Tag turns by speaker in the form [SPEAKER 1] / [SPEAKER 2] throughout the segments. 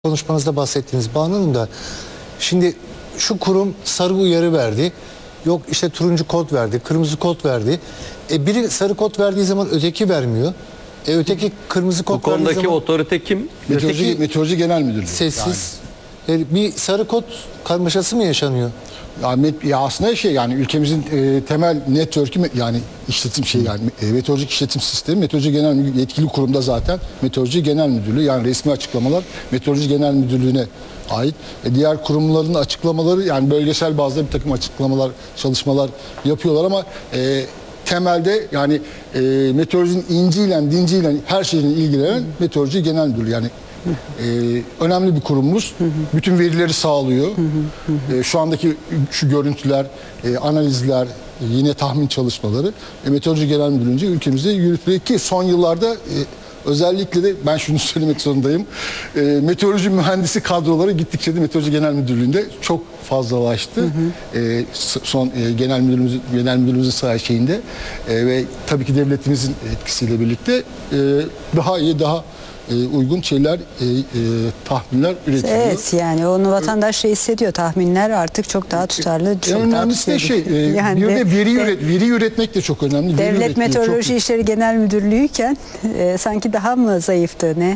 [SPEAKER 1] konuşmanızda bahsettiğiniz Banu Hanım da şimdi şu kurum sarı uyarı verdi. Yok işte turuncu kod verdi, kırmızı kod verdi. Biri sarı kod verdiği zaman öteki vermiyor. Öteki kırmızı kod
[SPEAKER 2] Bu
[SPEAKER 1] verdiği
[SPEAKER 2] konudaki
[SPEAKER 1] zaman
[SPEAKER 2] otorite kim?
[SPEAKER 3] Meteoroloji Genel Müdürlüğü.
[SPEAKER 1] sessiz. Bir sarı kod karmaşası mı yaşanıyor?
[SPEAKER 3] Ya aslında yani ülkemizin temel network'ü yani işletim meteorolojik işletim sistemi Meteoroloji Genel Müdürlüğü yetkili kurumda zaten Meteoroloji Genel Müdürlüğü, yani resmi açıklamalar Meteoroloji Genel Müdürlüğü'ne ait. Diğer kurumların açıklamaları, yani bölgesel bazda bir takım açıklamalar, çalışmalar yapıyorlar ama temelde yani meteorolojinin inciyle dinciyle her şeyle ilgilenen Meteoroloji Genel Müdürlüğü, yani önemli bir kurumumuz. Bütün verileri sağlıyor. Şu andaki şu görüntüler, analizler, yine tahmin çalışmaları Meteoroloji Genel Müdürlüğü'nce ülkemizde yürütülüyor ki son yıllarda özellikle de ben şunu söylemek zorundayım. Meteoroloji mühendisi kadroları gittikçe de Meteoroloji Genel Müdürlüğü'nde çok fazlalaştı. Son genel müdürümüzün sayesinde ve tabii ki devletimizin etkisiyle birlikte daha iyi, daha uygun şeyler, tahminler üretiliyor.
[SPEAKER 4] Evet, yani onu vatandaş da hissediyor. Tahminler artık çok daha tutarlı. Çok
[SPEAKER 3] en önemlisi de
[SPEAKER 4] yani
[SPEAKER 3] bir de veri üretmek de çok önemli.
[SPEAKER 4] Devlet Meteoroloji İşleri Genel Müdürlüğü'yken sanki daha mı zayıftı ne?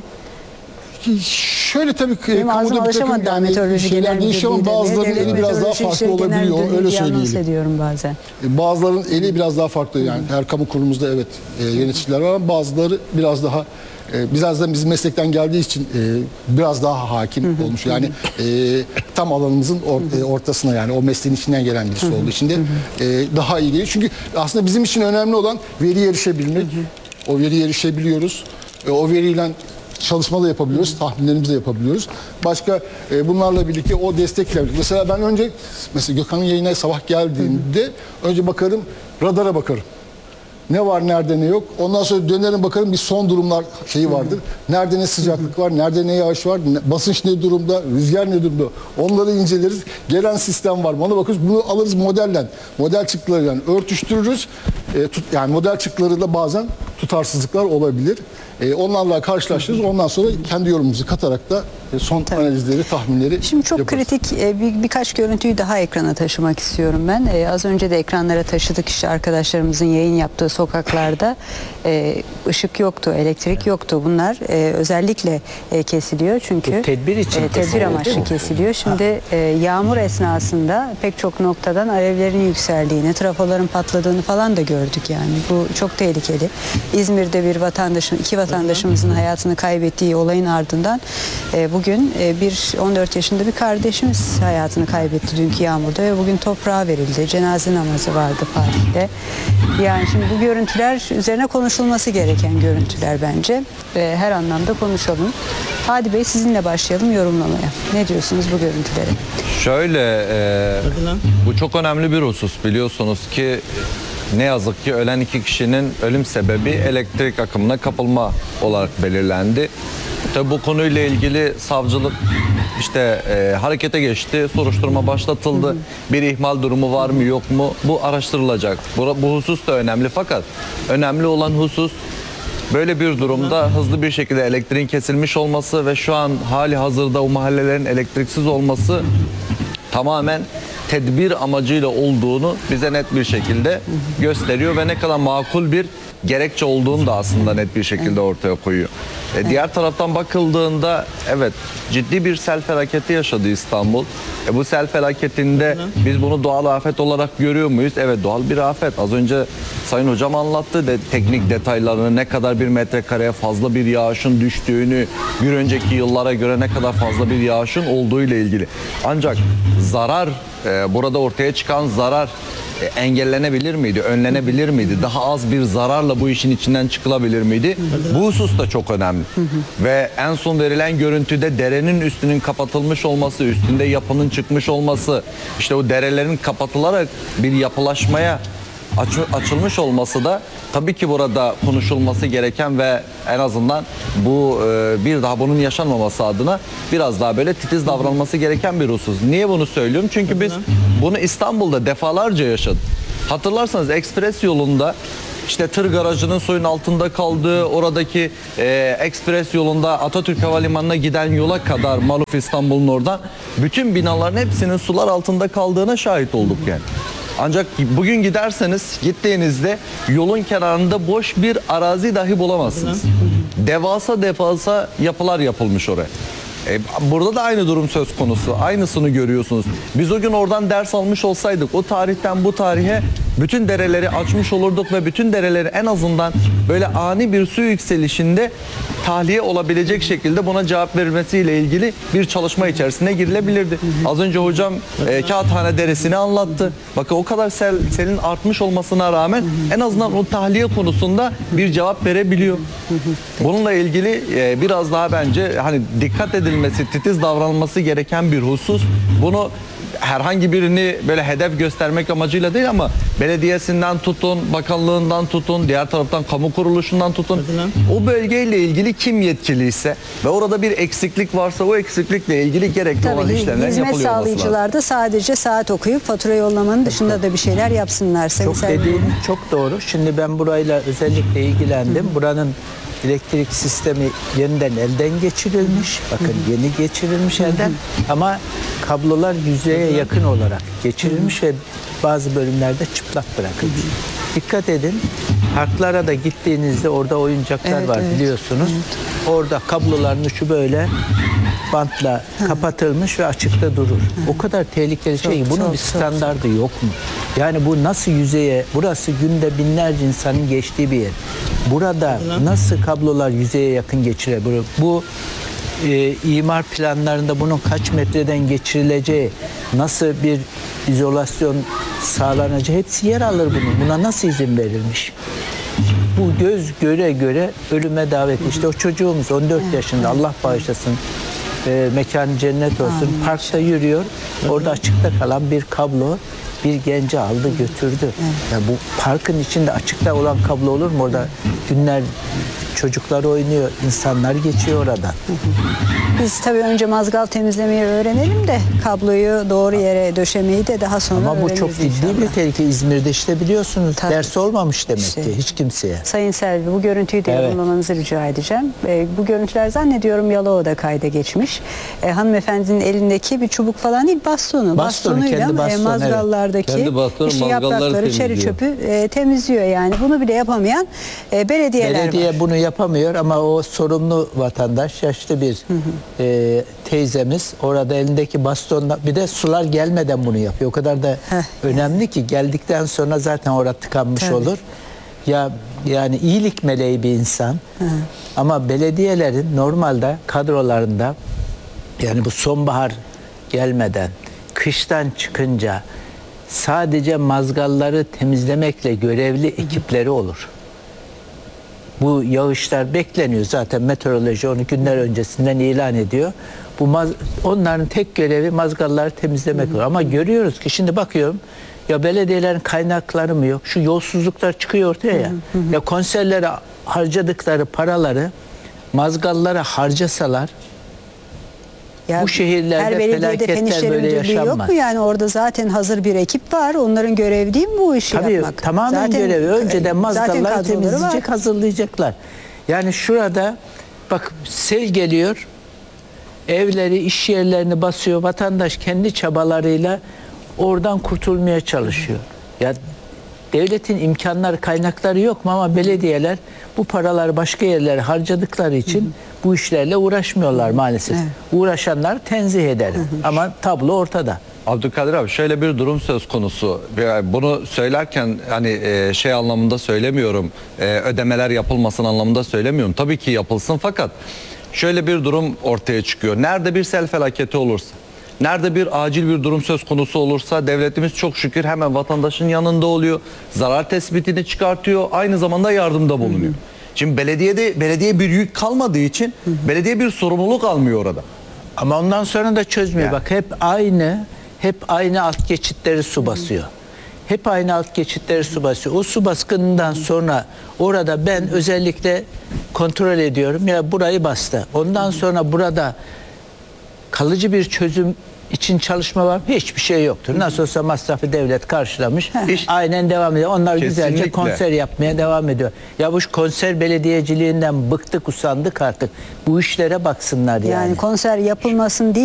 [SPEAKER 3] Şöyle tabii kamuda bir takım
[SPEAKER 4] Meteoroloji
[SPEAKER 3] şeyler değişiyor ama bazılarının eli biraz daha farklı olabiliyor. Öyle söyleyelim.
[SPEAKER 4] Bazen.
[SPEAKER 3] Bazılarının eli biraz daha farklı, yani her kamu kurumumuzda evet yöneticiler var ama bazıları biraz daha bizim meslekten geldiği için biraz daha hakim olmuş. Yani tam alanımızın ortasına, yani o mesleğin içinden gelen birisi olduğu için de daha iyi geliyor. Çünkü aslında bizim için önemli olan veriye erişebilmek. O veriye erişebiliyoruz. O veriyle çalışma da yapabiliyoruz, tahminlerimizi de yapabiliyoruz. Başka bunlarla birlikte o destekle. Mesela ben önce Gökhan'ın yayına sabah geldiğimde önce bakarım, radara bakarım. Ne var, nerede ne yok. Ondan sonra dönerim bakarım, bir son durumlar şeyi vardır. Nerede ne sıcaklık var, nerede ne yağış var, basınç ne durumda, rüzgar ne durumda. Onları inceleriz. Gelen sistem var mı ona bakarız. Bunu alırız modellen. Model çıktılarıyla örtüştürürüz. Yani model çıktılarıyla bazen tutarsızlıklar olabilir. Onlarla karşılaşırız. Ondan sonra kendi yorumumuzu katarak da son analizleri, tahminleri
[SPEAKER 4] Şimdi çok
[SPEAKER 3] yaparız.
[SPEAKER 4] kritik birkaç görüntüyü daha ekrana taşımak istiyorum ben. Az önce de ekranlara taşıdık, işte arkadaşlarımızın yayın yaptığı sokaklarda ışık yoktu, elektrik yoktu. Bunlar özellikle kesiliyor çünkü
[SPEAKER 2] Tedbir için
[SPEAKER 4] tedbir amaçlı kesiliyor. Şimdi yağmur esnasında pek çok noktadan alevlerin yükseldiğini, trafoların patladığını falan da gördük yani. Bu çok tehlikeli. İzmir'de iki vatandaşımızın hayatını kaybettiği olayın ardından bugün 14 yaşında bir kardeşimiz hayatını kaybetti dünkü yağmurda ve bugün toprağa verildi. Cenaze namazı vardı Fatih'te. Yani şimdi bu görüntüler üzerine konuşulması gereken görüntüler bence. Her anlamda konuşalım. Hadi Bey, sizinle başlayalım yorumlamaya. Ne diyorsunuz bu görüntülere?
[SPEAKER 2] Şöyle, bu çok önemli bir husus, biliyorsunuz ki ne yazık ki ölen 2 kişinin ölüm sebebi elektrik akımına kapılma olarak belirlendi. Tabii bu konuyla ilgili savcılık harekete geçti, soruşturma başlatıldı. Bir ihmal durumu var mı yok mu? Bu araştırılacak. Bu husus da önemli, fakat önemli olan husus böyle bir durumda hızlı bir şekilde elektriğin kesilmiş olması ve şu an hali hazırda o mahallelerin elektriksiz olması tamamen tedbir amacıyla olduğunu bize net bir şekilde gösteriyor ve ne kadar makul bir gerekçe olduğunu da aslında net bir şekilde ortaya koyuyor. Diğer taraftan bakıldığında evet, ciddi bir sel felaketi yaşadı İstanbul. Bu sel felaketinde biz bunu doğal afet olarak görüyor muyuz? Evet, doğal bir afet. Az önce Sayın Hocam anlattı teknik detaylarını, ne kadar bir metrekareye fazla bir yağışın düştüğünü, bir önceki yıllara göre ne kadar fazla bir yağışın olduğu ile ilgili. Ancak zarar, burada ortaya çıkan zarar engellenebilir miydi, önlenebilir miydi? Daha az bir zararla bu işin içinden çıkılabilir miydi? Bu husus da çok önemli. Ve en son verilen görüntüde derenin üstünün kapatılmış olması, üstünde yapının çıkmış olması, işte o derelerin kapatılarak bir yapılaşmaya açılmış olması da tabii ki burada konuşulması gereken ve en azından bir daha bunun yaşanmaması adına biraz daha böyle titiz davranılması gereken bir husus. Niye bunu söylüyorum? Çünkü biz bunu İstanbul'da defalarca yaşadık. Hatırlarsanız ekspres yolunda işte tır garajının suyun altında kaldığı, oradaki ekspres yolunda Atatürk Havalimanı'na giden yola kadar, Maluf İstanbul'un oradan bütün binaların hepsinin sular altında kaldığına şahit olduk yani. Ancak bugün gittiğinizde yolun kenarında boş bir arazi dahi bulamazsınız. Devasa yapılar yapılmış oraya. Burada da aynı durum söz konusu. Aynısını görüyorsunuz. Biz o gün oradan ders almış olsaydık, o tarihten bu tarihe bütün dereleri açmış olurduk ve bütün dereleri en azından böyle ani bir su yükselişinde tahliye olabilecek şekilde buna cevap verilmesiyle ilgili bir çalışma içerisine girilebilirdi. Az önce hocam Kağıthane Deresi'ni anlattı. Bakın o kadar selin artmış olmasına rağmen en azından o tahliye konusunda bir cevap verebiliyor. Bununla ilgili biraz daha bence hani dikkat edilmesi, titiz davranılması gereken bir husus. Bunu herhangi birini böyle hedef göstermek amacıyla değil ama belediyesinden tutun, bakanlığından tutun, diğer taraftan kamu kuruluşundan tutun. O bölgeyle ilgili kim yetkiliyse ve orada bir eksiklik varsa o eksiklikle ilgili gerekli olan işlemlerin
[SPEAKER 4] hizmet
[SPEAKER 2] yapılıyor olması lazım.
[SPEAKER 4] sağlayıcılar da sadece saat okuyup fatura yollamanın dışında da bir şeyler yapsınlar.
[SPEAKER 5] Çok dediğin çok doğru. Şimdi ben burayla özellikle ilgilendim. Buranın elektrik sistemi yeniden elden geçirilmiş. Bakın yeni geçirilmiş elden. Ama kablolar yüzeye yakın olarak geçirilmiş ve bazı bölümlerde çıplak bırakılmış. Dikkat edin. Parklara da gittiğinizde orada oyuncaklar var biliyorsunuz. Orada kabloların ucu böyle bantla kapatılmış ve açıkta durur. O kadar tehlikeli şey ki bunun bir standardı yok mu? Yani bu nasıl yüzeye, burası günde binlerce insanın geçtiği bir yer. Burada nasıl kablolar yüzeye yakın geçirebilir? Bu imar planlarında bunun kaç metreden geçirileceği, nasıl bir izolasyon sağlanacağı hepsi yer alır bunun. Buna nasıl izin verilmiş? Bu göz göre göre ölüme davet. İşte o çocuğumuz 14 yaşında, Allah bağışlasın, mekanı cennet olsun, parkta yürüyor. Orada açıkta kalan bir kablo bir genci aldı götürdü. Ya bu parkın içinde açıkta olan kablo olur mu? Orada günler çocuklar oynuyor, insanlar geçiyor oradan.
[SPEAKER 4] Biz tabii önce mazgal temizlemeyi öğrenelim de kabloyu doğru yere döşemeyi de daha sonra
[SPEAKER 5] Ama bu
[SPEAKER 4] öğreniriz
[SPEAKER 5] çok ciddi
[SPEAKER 4] inşallah.
[SPEAKER 5] bir tehlike. İzmir'de işte biliyorsunuz ders olmamış demek
[SPEAKER 4] İşte.
[SPEAKER 5] ki hiç kimseye.
[SPEAKER 4] Sayın Selvi, bu görüntüyü de yorumlamanızı rica edeceğim. Bu görüntüler zannediyorum Yalova'da kayda geçmiş. Hanımefendinin elindeki bir çubuk falan değil, bastonuyla
[SPEAKER 5] kendi bastonu,
[SPEAKER 4] mazgallardaki
[SPEAKER 2] Kendi bastonu,
[SPEAKER 4] işte
[SPEAKER 2] mazgalları
[SPEAKER 4] yaprakları, çeri
[SPEAKER 2] temizliyor.
[SPEAKER 4] çöpü temizliyor yani. Bunu bile yapamayan belediyeler
[SPEAKER 5] Belediye
[SPEAKER 4] var.
[SPEAKER 5] bunu yapamıyor ama o sorumlu vatandaş, yaşlı bir teyzemiz orada elindeki bastonla, bir de sular gelmeden bunu yapıyor. O kadar da önemli ki geldikten sonra zaten orada tıkanmış olur. Ya yani iyilik meleği bir insan. Ama belediyelerin normalde kadrolarında yani bu sonbahar gelmeden, kıştan çıkınca sadece mazgalları temizlemekle görevli ekipleri olur. Bu yağışlar bekleniyor zaten, meteoroloji onu günler öncesinden ilan ediyor. Onların tek görevi mazgalları temizlemek olur. Ama görüyoruz ki şimdi bakıyorum ya belediyelerin kaynakları mı yok? Şu yolsuzluklar çıkıyor ortaya ya. Ya konserlere harcadıkları paraları mazgallara harcasalar
[SPEAKER 4] Ya
[SPEAKER 5] bu şehirlerde
[SPEAKER 4] her belediyede Fen
[SPEAKER 5] felaketler
[SPEAKER 4] İşleri
[SPEAKER 5] böyle
[SPEAKER 4] Müdürlüğü yok
[SPEAKER 5] yaşanmaz.
[SPEAKER 4] mu? Yani orada zaten hazır bir ekip var. Onların görevi değil mi bu işi
[SPEAKER 5] Tabii,
[SPEAKER 4] yapmak?
[SPEAKER 5] tamamen
[SPEAKER 4] Zaten,
[SPEAKER 5] görevi. Önceden
[SPEAKER 4] zaten
[SPEAKER 5] mazgalları
[SPEAKER 4] kadroları
[SPEAKER 5] temizleyecek,
[SPEAKER 4] var.
[SPEAKER 5] hazırlayacaklar. Yani şurada bak sel geliyor, evleri, iş yerlerini basıyor. Vatandaş kendi çabalarıyla oradan kurtulmaya çalışıyor. Ya devletin imkanları, kaynakları yok mu? Ama belediyeler bu paraları başka yerlere harcadıkları için bu işlerle uğraşmıyorlar maalesef. Uğraşanlar tenzih ederim. Ama tablo ortada.
[SPEAKER 2] Abdülkadir abi, şöyle bir durum söz konusu. Bunu söylerken hani şey anlamında söylemiyorum, ödemeler yapılmasın anlamında söylemiyorum. Tabii ki yapılsın, fakat şöyle bir durum ortaya çıkıyor. Nerede bir sel felaketi olursa, nerede bir acil bir durum söz konusu olursa devletimiz çok şükür hemen vatandaşın yanında oluyor. Zarar tespitini çıkartıyor, aynı zamanda yardımda bulunuyor. Şimdi belediye bir yük kalmadığı için belediye bir sorumluluk almıyor orada.
[SPEAKER 5] Ama ondan sonra da çözmüyor.
[SPEAKER 2] Yani.
[SPEAKER 5] Bak hep aynı alt geçitleri su basıyor. Hep aynı alt geçitleri su basıyor. O su baskınından sonra orada ben özellikle kontrol ediyorum. Ya burayı bastı. Ondan sonra burada kalıcı bir çözüm için çalışma var mı? Hiçbir şey yoktur. Nasıl olsa masrafı devlet karşılamış. Aynen devam ediyor. Onlar güzelce
[SPEAKER 2] Kesinlikle.
[SPEAKER 5] konser yapmaya devam ediyor. Ya bu konser belediyeciliğinden bıktık, usandık artık. Bu işlere baksınlar yani.
[SPEAKER 4] Yani konser yapılmasın değil.